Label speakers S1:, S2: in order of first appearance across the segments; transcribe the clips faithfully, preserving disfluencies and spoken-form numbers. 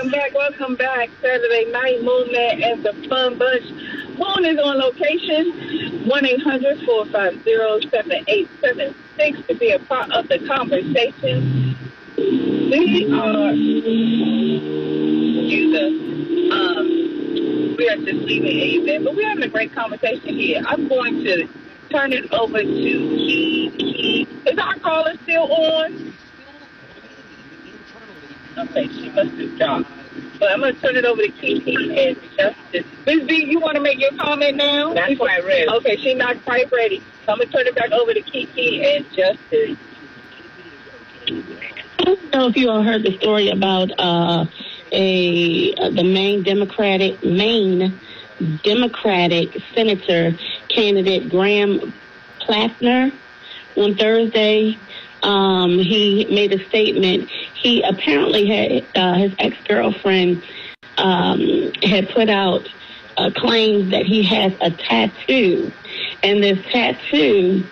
S1: welcome back, welcome back. Saturday Night Movement and the Fun Bunch. Moon is on location, one eight hundred four five zero seven eight seven six to be a part of the conversation. We are, Jesus, um, we are just leaving a event, but we're having a great conversation here. I'm going to turn it over to Key. Key. Is our caller still on? Okay, she must have dropped. But I'm going to turn it over to Kiki and Justice. Miz B, you want to make your comment now?
S2: Not quite ready.
S1: Okay, she's not quite ready. So I'm going to turn it back over to Kiki and Justice.
S3: I don't know if you all heard the story about uh, a uh, the Maine Democratic Maine Democratic Senator candidate Graham Plattner on Thursday. Um, he made a statement. He apparently had uh, his ex-girlfriend um, had put out uh, claims that he has a tattoo, and this tattoo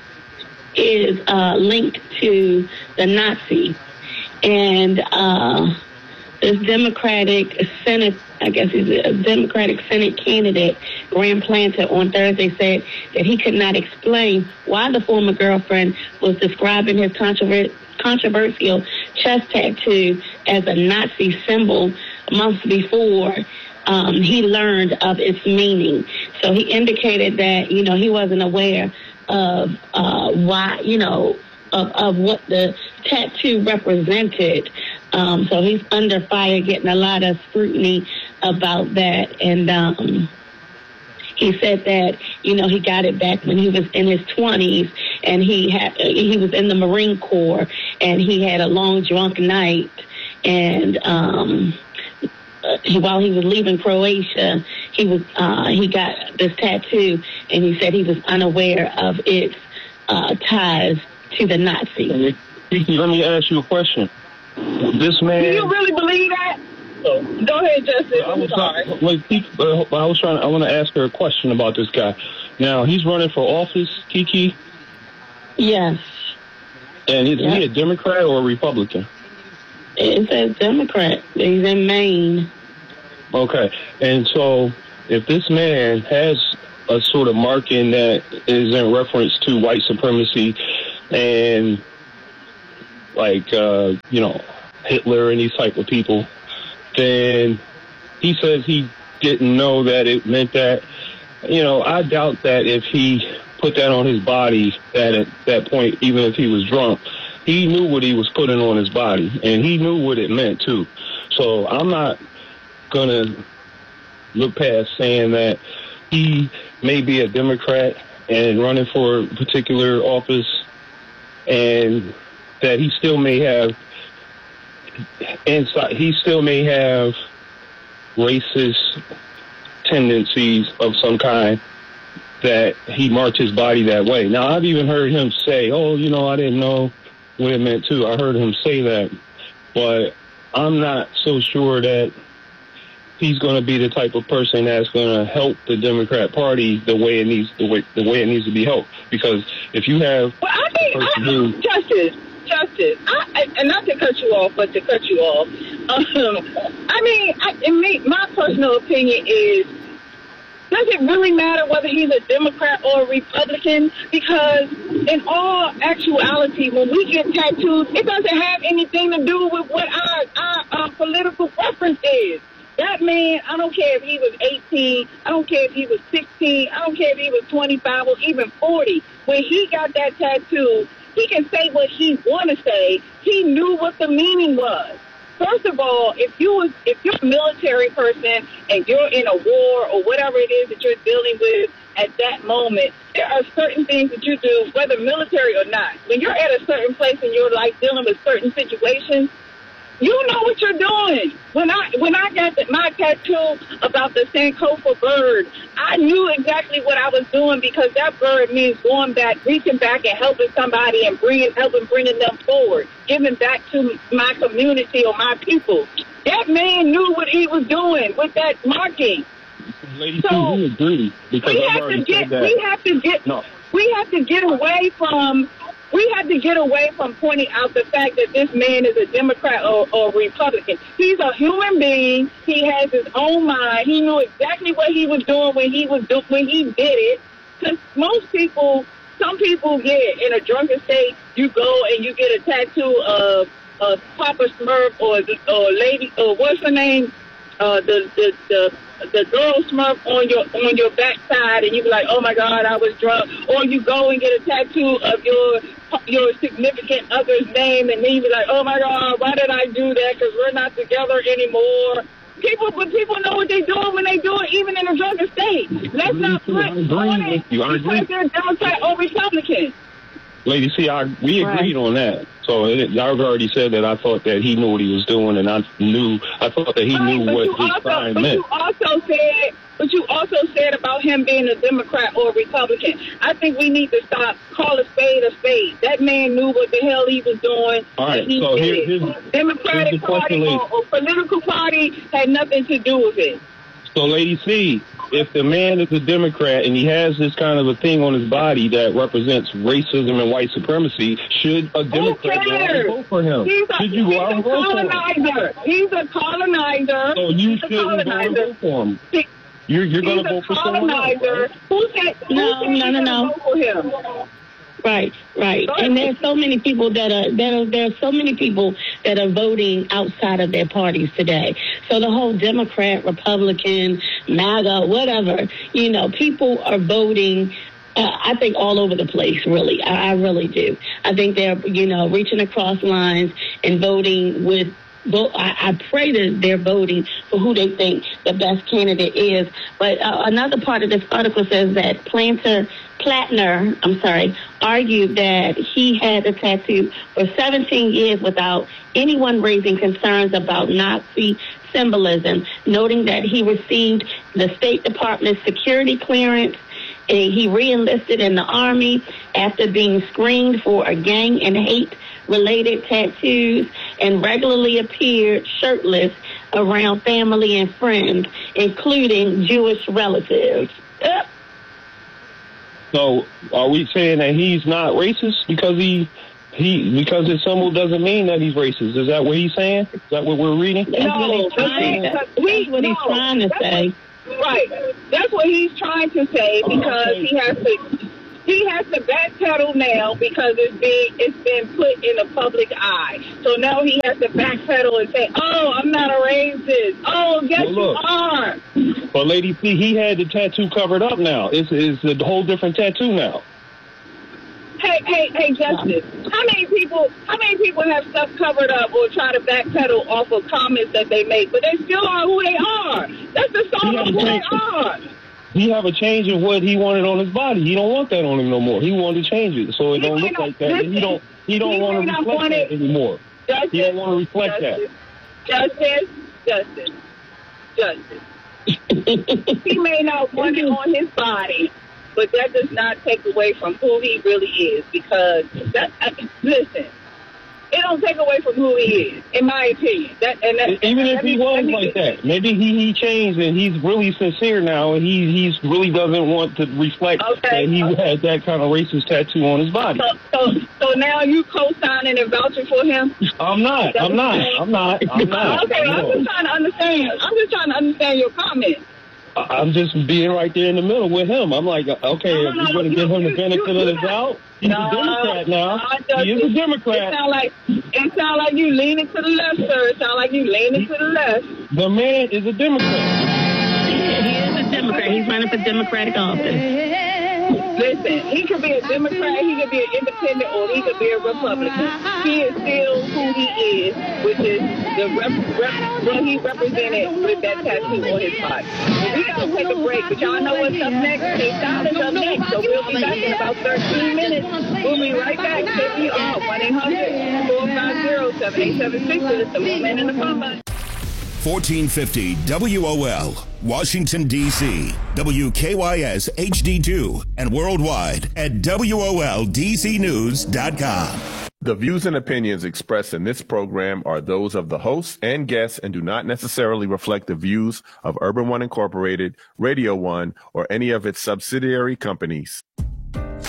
S3: is uh, linked to the Nazi. And uh, this Democratic Senate, I guess he's a Democratic Senate candidate, Graham Plattner, on Thursday said that he could not explain why the former girlfriend was describing his controver- controversial chest tattoo as a Nazi symbol months before um, he learned of its meaning. So he indicated that, you know, he wasn't aware of uh, why, you know, of, of what the tattoo represented. Um, so he's under fire, getting a lot of scrutiny about that. And um, he said that, you know, he got it back when he was in his twenties, and he had he was in the Marine Corps, and he had a long drunk night. And um, he, while he was leaving Croatia, he was uh, he got this tattoo, and he said he was unaware of its uh, ties to the Nazis.
S4: Let me ask you a question. This man.
S1: Do you really believe that? Oh, go ahead, Justice. I'm
S4: I was
S1: sorry.
S4: Not, like, uh, I was trying. I want to ask her a question about this guy. Now he's running for office, Kiki.
S3: Yes.
S4: And is
S3: yep.
S4: he a Democrat or a Republican?
S3: It says Democrat. He's in Maine.
S4: Okay, and so if this man has a sort of marking that is in reference to white supremacy and, like, uh, you know, Hitler and these type of people, then he says he didn't know that it meant that. You know, I doubt that if he put that on his body at that point, even if he was drunk, he knew what he was putting on his body, and he knew what it meant, too. So I'm not going to look past saying that he may be a Democrat and running for a particular office, and that he still may have inside, he still may have racist tendencies of some kind, that he marked his body that way. Now, I've even heard him say, oh, you know, I didn't know what it meant, too. I heard him say that. But I'm not so sure that he's going to be the type of person that's going to help the Democrat Party the way it needs the way the way it needs to be helped. Because if you have
S1: well, I think I,
S4: who,
S1: Justice, Justice, I, I, and not to cut you off, but to cut you off. Um, I mean, I, in me, my personal opinion is, does it really matter whether he's a Democrat or a Republican? Because in all actuality, when we get tattoos, it doesn't have anything to do with what our, our, our political preference is. That man, I don't care if he was eighteen, I don't care if he was sixteen, I don't care if he was twenty-five or even forty. When he got that tattoo, he can say what he want to say. He knew what the meaning was. First of all, if you was, if you're a military person and you're in a war or whatever it is that you're dealing with at that moment, there are certain things that you do, whether military or not. When you're at a certain place in your life dealing with certain situations, you know what you're doing. When I when I got the, my tattoo about the Sankofa bird, I knew exactly what I was doing, because that bird means going back, reaching back and helping somebody and bringing, helping bringing them forward, giving back to my community or my people. That man knew what he was doing with that marking.
S4: Lady,
S1: so
S4: we agree, because
S1: we
S4: I've
S1: have
S4: already
S1: to get
S4: said that.
S1: we have to get
S4: no.
S1: we have to get away from we have to get away from pointing out the fact that this man is a Democrat or, or Republican. He's a human being. He has his own mind. He knew exactly what he was doing when he was do- when he did it. Because most people, some people get in a drunken state. You go and you get a tattoo of uh, Papa Smurf or or Lady or what's her name, uh, the the the. the girl Smurf on your on your backside, and you be like, oh my God, I was drunk. Or you go and get a tattoo of your your significant other's name, and then you be like, oh my God, why did I do that? Because we're not together anymore. People, but people know what they're doing when they do it, even in a drunken state. Let's not put on it because they're Democrat or Republican.
S4: Lady, see, I, we agreed right. on that. So it, y'all already said that I thought that he knew what he was doing, and I knew, I thought that he
S1: right,
S4: knew what his
S1: also,
S4: crime
S1: but
S4: meant.
S1: You also said, but you also said about him being a Democrat or a Republican. I think we need to stop, call a spade a spade. That man knew what the hell he was doing.
S4: All right,
S1: he
S4: so
S1: did
S4: here,
S1: it.
S4: here's,
S1: Democratic
S4: here's the
S1: Party
S4: question,
S1: or, or political party had nothing to do with it.
S4: So, Lady C, if the man is a Democrat and he has this kind of a thing on his body that represents racism and white supremacy, should a Democrat go out and vote for him?
S1: He's a,
S4: should you go out and vote for him?
S1: colonizer. He's a colonizer.
S4: So you
S1: he's
S4: shouldn't go and vote for him. He, you're you're going to vote for someone else, right?
S1: Who said, who
S3: no,
S1: said
S3: no, no, no.
S1: Vote for him?
S3: Right, right. And there's so many people that are, that are, there's so many people that are voting outside of their parties today. So the whole Democrat, Republican, MAGA, whatever, you know, people are voting, uh, I think all over the place, really. I, I really do. I think they're, you know, reaching across lines and voting with Vote, I, I pray that they're voting for who they think the best candidate is. But uh, another part of this article says that Planter, Platner, I'm sorry, argued that he had a tattoo for seventeen years without anyone raising concerns about Nazi symbolism, noting that he received the State Department security clearance. And he re-enlisted in the Army after being screened for a gang and hate-related tattoos and regularly appeared shirtless around family and friends, including Jewish relatives. Yep.
S4: So are we saying that he's not racist because he he because his symbol doesn't mean that he's racist? Is that what he's saying? Is that what we're reading?
S3: That's
S1: no,
S3: what he's trying,
S1: that's,
S3: that's what he's
S1: no,
S3: trying to say.
S1: What, right. That's what he's trying to say because
S4: okay.
S1: he has to he has to backpedal now because it's being it's been put in the public eye. So now he has to backpedal and say, "Oh, I'm not a racist." Oh, yes,
S4: well, look,
S1: you are.
S4: But Lady P, he had the tattoo covered up now. It's it's a whole different tattoo now.
S1: Hey, hey, hey, Justice. How many people? How many people have stuff covered up or try to backpedal off of comments that they make, but they still are who they are? That's the song of who they are.
S4: He have a change of what he wanted on his body. He don't want that on him no more. He wanted to change it so it
S1: He
S4: don't look
S1: not,
S4: like that.
S1: listen,
S4: he don't. He don't
S1: he
S4: want to
S1: not
S4: reflect
S1: want
S4: that
S1: it.
S4: anymore.
S1: Justice,
S4: he don't want to reflect
S1: justice,
S4: that.
S1: Justice, justice, justice. He may not want it on his body, but that does not take away from who he really is. Because that, uh, listen, it don't take away from who he is, in my opinion. That, and that,
S4: even if
S1: me,
S4: he was
S1: me,
S4: like that, maybe he, he changed and he's really sincere now, and he he's really doesn't want to reflect
S1: okay.
S4: that he had that kind of racist tattoo on his body.
S1: So, so, so now you co-signing and vouching for him?
S4: I'm not.
S1: That's
S4: I'm not. I'm not. I'm not.
S1: Okay, I'm just trying to understand. I'm just trying to understand your comment.
S4: I'm just being right there in the middle with him. I'm like, okay,
S1: no, no,
S4: if
S1: no,
S4: you're going to
S1: you,
S4: give him
S1: you,
S4: the benefit
S1: you,
S4: of the
S1: you
S4: doubt, he's
S1: no,
S4: a Democrat now.
S1: No,
S4: he is a Democrat.
S1: It sound like it sound like you leaning to the left, sir. It sound like you leaning to the left.
S4: The man is a Democrat.
S3: He is a Democrat. He's running for Democratic office.
S1: Listen, he could be a Democrat, he could be an independent, or he could be a Republican. He is still who he is, which is the rep, rep, what he represented with that tattoo on his body. But we gotta take a break, but y'all know what's up next. K-Style is up next, so we'll be back in about thirteen minutes. We'll be right back. Here we are, one eight hundred, four five zero, seven eight seven six. It's the Woman in the Combine.
S2: fourteen fifty W O L, Washington, D C, W K Y S H D two, and worldwide at W O L D C news dot com.
S5: The views and opinions expressed in this program are those of the hosts and guests and do not necessarily reflect the views of Urban One Incorporated, Radio One, or any of its subsidiary companies.